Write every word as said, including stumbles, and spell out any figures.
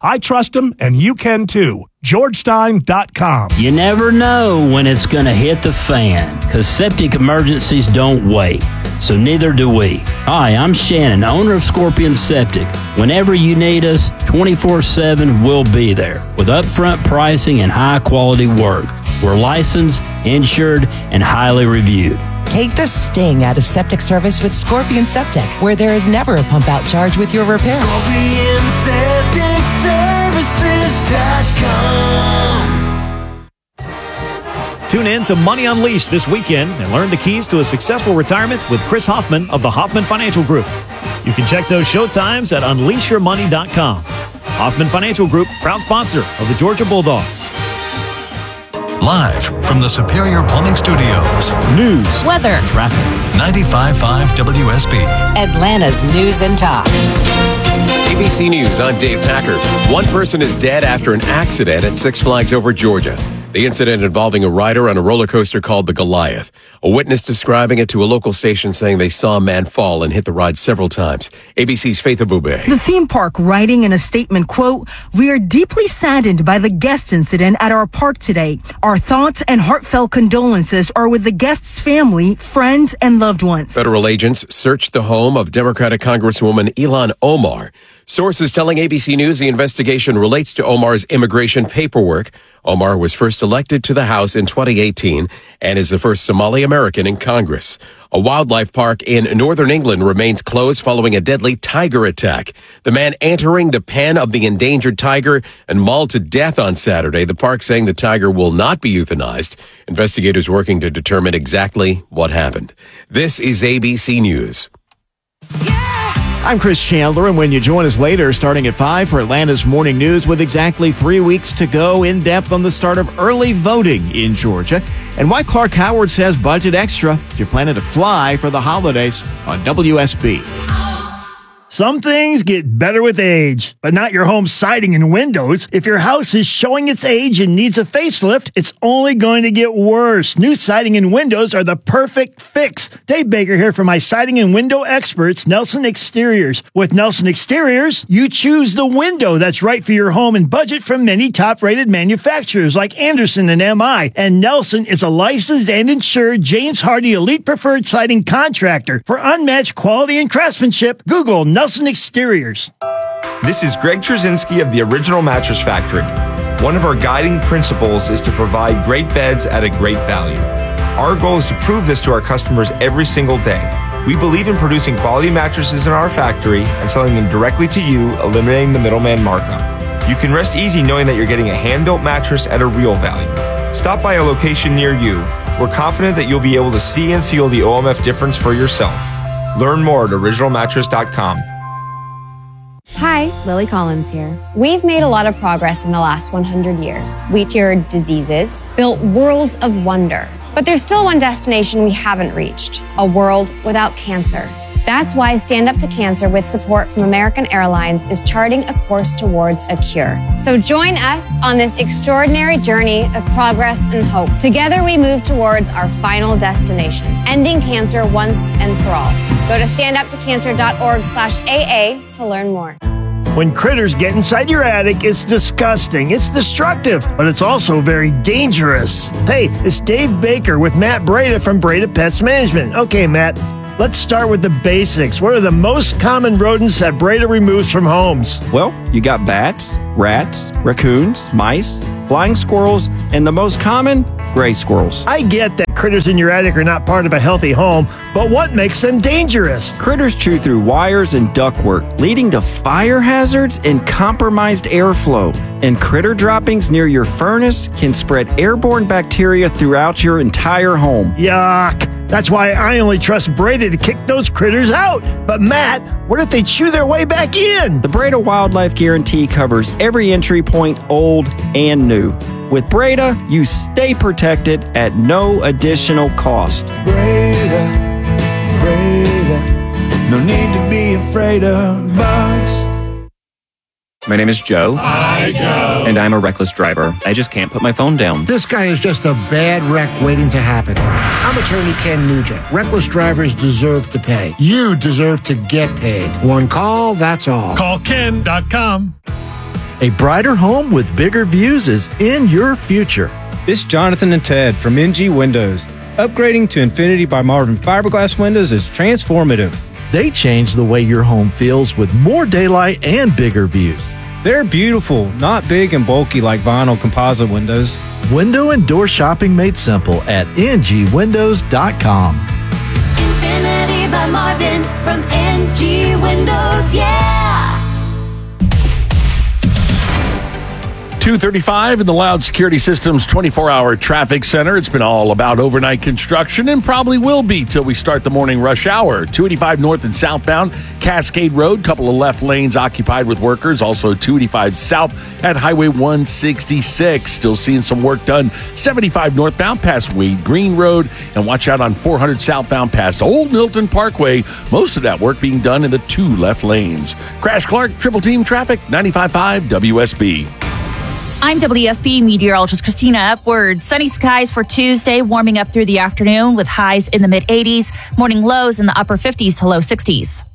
I trust them, and you can too. George Stein dot com. You never know when it's going to hit the fan, because septic emergencies don't wait. So neither do we. Hi, I'm Shannon, owner of Scorpion Septic. Whenever you need us, twenty-four seven, we'll be there with upfront pricing and high-quality work. We're licensed, insured, and highly reviewed. Take the sting out of septic service with Scorpion Septic, where there is never a pump-out charge with your repair. Scorpion Septic Services dot com. Tune in to Money Unleashed this weekend and learn the keys to a successful retirement with Chris Hoffman of the Hoffman Financial Group. You can check those show times at unleash your money dot com. Hoffman Financial Group, proud sponsor of the Georgia Bulldogs. Live from the Superior Plumbing Studios. News, weather, traffic. ninety-five point five W S B. Atlanta's News and Talk. A B C News, I'm Dave Packard. One person is dead after an accident at Six Flags Over Georgia. The incident involving a rider on a roller coaster called the Goliath. A witness describing it to a local station saying they saw a man fall and hit the ride several times. A B C's Faith Abube. The theme park writing in a statement, quote, "We are deeply saddened by the guest incident at our park today. Our thoughts and heartfelt condolences are with the guest's family, friends, and loved ones." Federal agents searched the home of Democratic Congresswoman Ilhan Omar. Sources telling A B C News the investigation relates to Omar's immigration paperwork. Omar was first elected to the House in twenty eighteen and is the first Somali American in Congress. A wildlife park in northern England remains closed following a deadly tiger attack. The man entering the pen of the endangered tiger and mauled to death on Saturday. The park saying the tiger will not be euthanized. Investigators working to determine exactly what happened. This is A B C News. I'm Chris Chandler, and when you join us later, starting at five for Atlanta's Morning News with exactly three weeks to go, in depth on the start of early voting in Georgia and why Clark Howard says budget extra if you're planning to fly for the holidays on W S B. Some things get better with age, but not your home siding and windows. If your house is showing its age and needs a facelift, it's only going to get worse. New siding and windows are the perfect fix. Dave Baker here for my siding and window experts, Nelson Exteriors. With Nelson Exteriors, you choose the window that's right for your home and budget from many top-rated manufacturers like Anderson and M I. And Nelson is a licensed and insured James Hardy Elite Preferred Siding Contractor. For unmatched quality and craftsmanship, Google Nelson Exteriors. This is Greg Trzynski of the Original Mattress Factory. One of our guiding principles is to provide great beds at a great value. Our goal is to prove this to our customers every single day. We believe in producing quality mattresses in our factory and selling them directly to you, eliminating the middleman markup. You can rest easy knowing that you're getting a hand-built mattress at a real value. Stop by a location near you. We're confident that you'll be able to see and feel the O M F difference for yourself. Learn more at original mattress dot com. Hi, Lily Collins here. We've made a lot of progress in the last one hundred years. We cured diseases, built worlds of wonder. But there's still one destination we haven't reached, a world without cancer. That's why Stand Up to Cancer, with support from American Airlines, is charting a course towards a cure. So join us on this extraordinary journey of progress and hope. Together we move towards our final destination, ending cancer once and for all. Go to stand up to cancer dot org slash A A to learn more. When critters get inside your attic, it's disgusting, it's destructive, but it's also very dangerous. Hey, it's Dave Baker with Matt Breda from Breda Pest Management. Okay, Matt, let's start with the basics. What are the most common rodents that Breda removes from homes? Well, you got bats, rats, raccoons, mice, flying squirrels, and the most common, gray squirrels. I get that critters in your attic are not part of a healthy home, but what makes them dangerous? Critters chew through wires and ductwork, leading to fire hazards and compromised airflow. And critter droppings near your furnace can spread airborne bacteria throughout your entire home. Yuck! That's why I only trust Breda to kick those critters out. But Matt, what if they chew their way back in? The Breda Wildlife Guarantee covers every entry point, old and new. With Breda, you stay protected at no additional cost. Breda, Breda, no need to be afraid of bugs. My name is Joe. Hi, Joe. And I'm a reckless driver. I just can't put my phone down. This guy is just a bad wreck waiting to happen. I'm attorney Ken Nugent. Reckless drivers deserve to pay. You deserve to get paid. One call, that's all. Call Ken dot com. A brighter home with bigger views is in your future. This is Jonathan and Ted from N G Windows. Upgrading to Infinity by Marvin fiberglass windows is transformative. They change the way your home feels with more daylight and bigger views. They're beautiful, not big and bulky like vinyl composite windows. Window and door shopping made simple at N G windows dot com. Infinity by Marvin from N G Windows, yeah! two thirty-five in the Loud Security Systems twenty-four hour traffic center. It's been all about overnight construction and probably will be till we start the morning rush hour. two eighty-five north and southbound, Cascade Road, couple of left lanes occupied with workers. Also two eighty-five south at Highway one sixty-six. Still seeing some work done. seventy-five northbound past Wade Green Road. And watch out on four hundred southbound past Old Milton Parkway. Most of that work being done in the two left lanes. Crash Clark, Triple Team Traffic, ninety-five point five W S B. I'm W S B meteorologist Christina Upward. Sunny skies for Tuesday, warming up through the afternoon with highs in the mid eighties, morning lows in the upper fifties to low sixties.